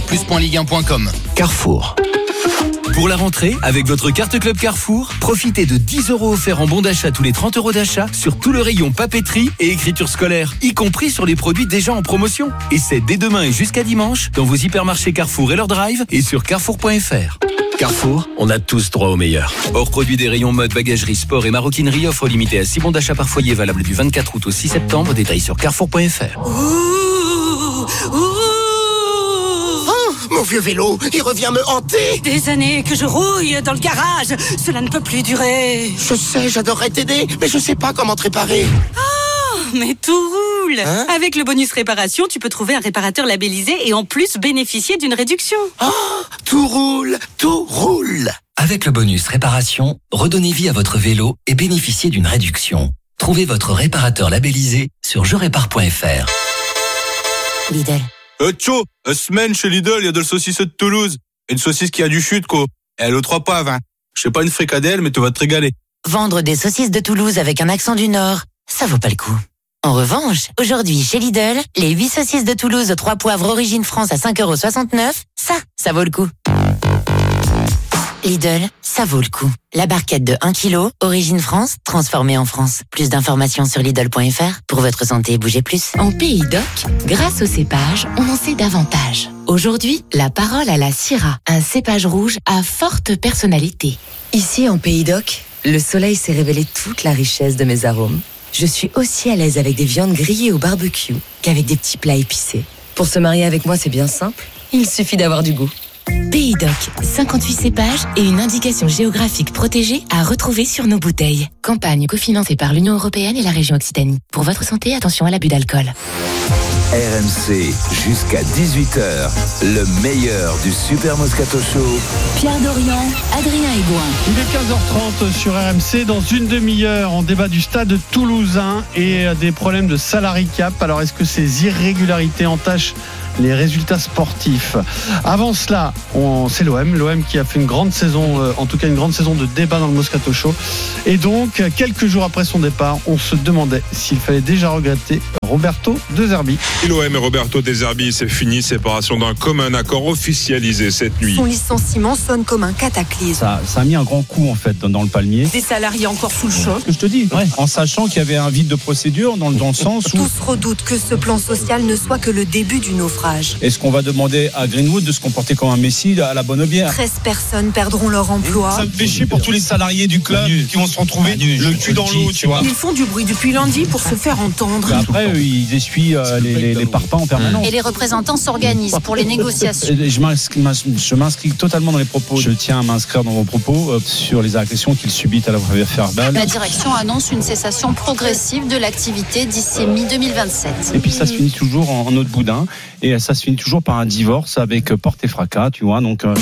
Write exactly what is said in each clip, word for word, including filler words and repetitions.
plus point ligue un point com. Carrefour. Pour la rentrée, avec votre carte Club Carrefour, profitez de dix euros offerts en bon d'achat tous les trente euros d'achat sur tout le rayon papeterie et écriture scolaire, y compris sur les produits déjà en promotion. Et c'est dès demain et jusqu'à dimanche dans vos hypermarchés Carrefour et leur drive et sur carrefour point f r. Carrefour, on a tous droit au meilleur. Hors produit des rayons mode, bagagerie, sport et maroquinerie, offre limitée à six bons d'achat par foyer valable du vingt-quatre août au six septembre. Détails sur carrefour point f r. Ouh, ouh. Mon vieux vélo, il revient me hanter. Des années que je rouille dans le garage. Cela ne peut plus durer. Je sais, j'adorerais t'aider, mais je sais pas comment te réparer. Oh, mais tout roule. Hein? Avec le bonus réparation, tu peux trouver un réparateur labellisé et en plus bénéficier d'une réduction. Oh, tout roule, tout roule. Avec le bonus réparation, redonnez vie à votre vélo et bénéficiez d'une réduction. Trouvez votre réparateur labellisé sur je répare point f r. Lidl. Euh, tcho, une semaine chez Lidl, il y a de la saucisse de Toulouse. Une saucisse qui a du chute, quoi. Et elle aux trois poivres, hein. Je sais pas une fricadelle, mais tu vas te régaler. Vendre des saucisses de Toulouse avec un accent du Nord, ça vaut pas le coup. En revanche, aujourd'hui, chez Lidl, les huit saucisses de Toulouse aux trois poivres origine France à cinq euros soixante-neuf, ça, ça vaut le coup. Lidl, ça vaut le coup. La barquette de un kilo, origine France, transformée en France. Plus d'informations sur Lidl point f r. Pour votre santé, bougez plus. En Pays d'Oc, grâce au cépage, on en sait davantage. Aujourd'hui, la parole à la Syrah, un cépage rouge à forte personnalité. Ici, en Pays d'Oc, le soleil s'est révélé toute la richesse de mes arômes. Je suis aussi à l'aise avec des viandes grillées au barbecue qu'avec des petits plats épicés. Pour se marier avec moi, c'est bien simple. Il suffit d'avoir du goût. Pays d'Oc, cinquante-huit cépages et une indication géographique protégée à retrouver sur nos bouteilles. Campagne cofinancée par l'Union européenne et la région Occitanie. Pour votre santé, attention à l'abus d'alcool. R M C, jusqu'à dix-huit heures, le meilleur du Super Moscato Show. Pierre Dorian, Adrien Aigouin. Il est quinze heures trente sur R M C. Dans une demi-heure, on débat du stade toulousain et des problèmes de salary cap. Alors, est-ce que ces irrégularités entachent les résultats sportifs? Avant cela, on, c'est l'O M, l'O M qui a fait une grande saison, euh, en tout cas une grande saison de débat dans le Moscato Show. Et donc, quelques jours après son départ, on se demandait s'il fallait déjà regretter Roberto De Zerbi. Et l'O M et Roberto De Zerbi, c'est fini, séparation d'un commun accord officialisé cette nuit. Son licenciement sonne comme un cataclysme. Ça, ça a mis un grand coup en fait dans, dans le palmier. Des salariés encore sous le choc. Je te dis, ouais, en sachant qu'il y avait un vide de procédure dans, dans le sens où... Tous redoutent que ce plan social ne soit que le début du naufrage. Est-ce qu'on va demander à Greenwood de se comporter comme un messie à la bonne bière? treize personnes perdront leur emploi. Ça me fait chier pour tous les salariés du club Manu, qui vont se retrouver Manu, le cul dans l'eau, tu vois. Ils font du bruit depuis lundi pour se faire entendre. Et après, eux, ils essuient euh, les, les, les parpaings en permanence. Et les représentants s'organisent pour les négociations. Je m'inscris, je m'inscris totalement dans les propos. Je tiens à m'inscrire dans vos propos euh, sur les agressions qu'ils subissent à la verbale. La direction annonce une cessation progressive de l'activité d'ici mi deux mille vingt-sept. Et puis ça se finit toujours en, en eau de boudin. Et ça se finit toujours par un divorce avec porte et fracas, tu vois. Donc... Euh...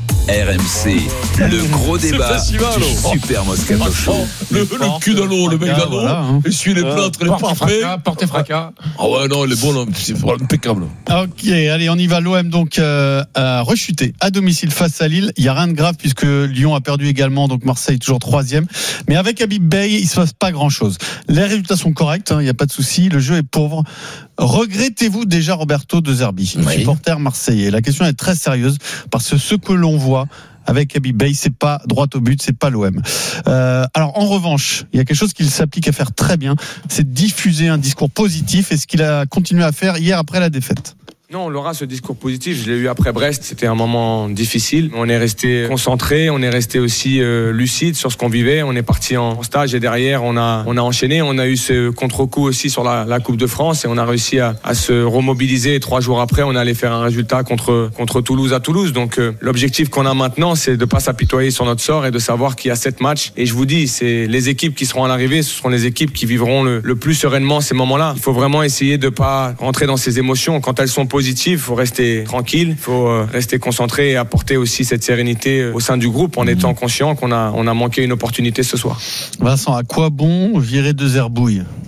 R M C, le gros débat du Super Moscato Show. Le, le cul dans l'eau, le mec dans l'eau, hein. Essuie les plâtres, les parfaits. Porte fracas. Ah ouais, non, les bons, c'est impeccable. Ok, allez, on y va. L'O M donc euh, a rechuté à domicile face à Lille. Il n'y a rien de grave puisque Lyon a perdu également, donc Marseille toujours troisième. Mais avec Habib Beye, il ne se passe pas grand-chose. Les résultats sont corrects, il hein, n'y a pas de souci. Le jeu est pauvre. Regrettez-vous déjà Roberto De Zerbi, oui. supporter marseillais? La question est très sérieuse parce que ce que l'on voit avec Habib Beye, c'est pas droit au but, c'est pas l'O M. Euh, alors en revanche, il y a quelque chose qu'il s'applique à faire très bien, c'est diffuser un discours positif, et ce qu'il a continué à faire hier après la défaite. Non, on aura ce discours positif. Je l'ai eu après Brest. C'était un moment difficile. On est resté concentré. On est resté aussi euh, lucide sur ce qu'on vivait. On est parti en stage et derrière, on a, on a enchaîné. On a eu ce contre-coup aussi sur la, la Coupe de France et on a réussi à, à se remobiliser. Et trois jours après, on allait faire un résultat contre, contre Toulouse à Toulouse. Donc, euh, l'objectif qu'on a maintenant, c'est de pas s'apitoyer sur notre sort et de savoir qu'il y a sept matchs. Et je vous dis, c'est les équipes qui seront à l'arrivée. Ce seront les équipes qui vivront le, le plus sereinement ces moments-là. Il faut vraiment essayer de pas rentrer dans ces émotions. Quand elles sont positives, il faut rester tranquille, il faut rester concentré et apporter aussi cette sérénité au sein du groupe en mmh. étant conscient qu'on a, on a manqué une opportunité ce soir. Vincent, à quoi bon virer De Zerbi?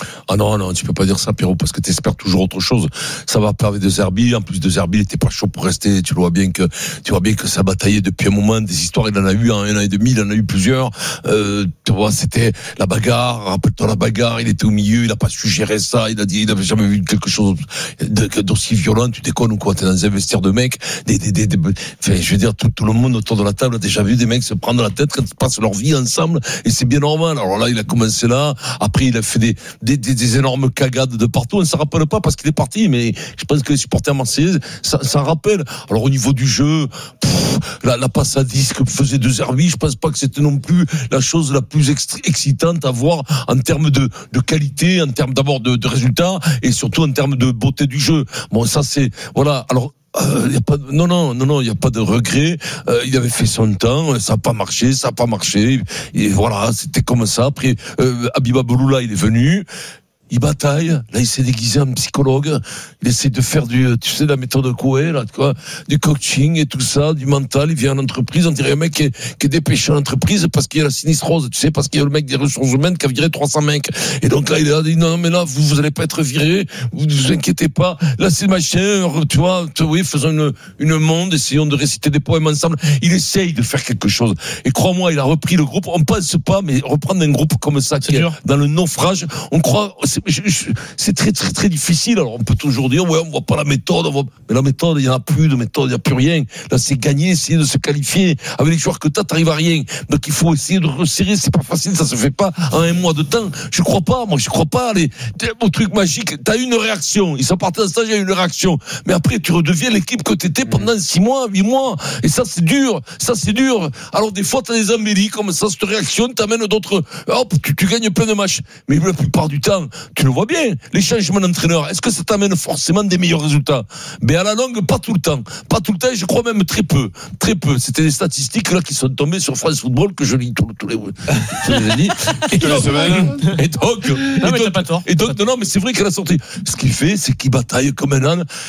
Ah non, non, tu peux pas dire ça, Pierrot, parce que t'espères toujours autre chose. Ça va pas avec De Zerbi. En plus, De Zerbi, il était pas chaud pour rester. Tu vois bien que, tu vois bien que ça bataillait depuis un moment. Des histoires, il en a eu en un an et demi, il en a eu plusieurs. Euh, tu vois, c'était la bagarre. Rappelle-toi la bagarre. Il était au milieu, il a pas su gérer ça. Il a dit, il avait jamais vu quelque chose d'aussi violent. Tu déconnes ou quoi? T'es dans un vestiaire de mecs. Des, des, des, des, enfin, je veux dire, tout, tout le monde autour de la table a déjà vu des mecs se prendre la tête quand ils passent leur vie ensemble. Et c'est bien normal. Alors là, il a commencé là. Après, il a fait des, des, des, des énormes cagades de partout. On ne s'en rappelle pas parce qu'il est parti, mais je pense que les supporters marseillais, ça, ça rappelle. Alors au niveau du jeu, pff, la, la passe à disque que faisait De Zerbi, je pense pas que c'était non plus la chose la plus extra- excitante à voir en termes de, de qualité, en termes d'abord de, de résultats et surtout en termes de beauté du jeu. Bon, ça c'est voilà. Alors. Euh, y a pas de, non non non non il y a pas de regret. Euh, il avait fait son temps, ça a pas marché, ça a pas marché et voilà, c'était comme ça. Après euh, Habiba Bouloula, il est venu. Il bataille, là il s'est déguisé en psychologue, il essaie de faire du, tu sais, la méthode Coué, là, quoi, du coaching et tout ça, du mental. Il vient en entreprise, on dirait un mec qui est, qui est dépêché en entreprise parce qu'il y a la sinistrose, tu sais, parce qu'il y a le mec des ressources humaines qui a viré trois cents mecs. Et donc là il a dit non mais là vous vous allez pas être viré, vous ne vous inquiétez pas. Là c'est machin, tu vois, oui, faisons une une monde, essayons de réciter des poèmes ensemble. Il essaye de faire quelque chose. Et crois-moi, il a repris le groupe. On pense pas, mais reprendre un groupe comme ça qui est, est dans le naufrage, on croit. C'est, Je, je, c'est très très très difficile. Alors on peut toujours dire ouais on voit pas la méthode, on voit... mais la méthode il y en a plus de méthode, il y a plus rien. Là c'est gagner, essayer de se qualifier. Avec les joueurs que t'as, t'arrives à rien. Donc il faut essayer de resserrer. C'est pas facile, ça se fait pas en un mois de temps. Je crois pas, moi je crois pas. Les au truc magique, t'as une réaction. Ils sont partis en stage, il y a une réaction. Mais après tu redeviens l'équipe que t'étais pendant six mois, huit mois. Et ça c'est dur, ça c'est dur. Alors des fois t'as des embellis comme ça, cette réaction t'amène d'autres. Hop, tu, tu gagnes plein de matchs. Mais la plupart du temps, tu le vois bien, les changements d'entraîneur, est-ce que ça t'amène forcément des meilleurs résultats? Mais à la longue, pas tout le temps. Pas tout le temps, je crois même très peu. Très peu. C'était des statistiques là qui sont tombées sur France Football que je lis tous, tous les je les ai dit. Et donc, et donc, non, mais et donc, pas tort. Et donc non, non, mais c'est vrai qu'elle a sorti. Ce qu'il fait, c'est qu'il bataille comme un âne.